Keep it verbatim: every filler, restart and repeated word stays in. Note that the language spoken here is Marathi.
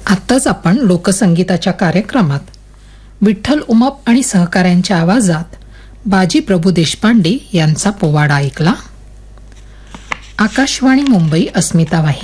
आत्ताच आपण लोकसंगीताच्या कार्यक्रमात विठ्ठल उमाप आणि सहकाऱ्यांच्या आवाजात बाजी प्रभू देशपांडे यांचा पोवाडा ऐकला. आकाशवाणी मुंबई अस्मिता वाहिनी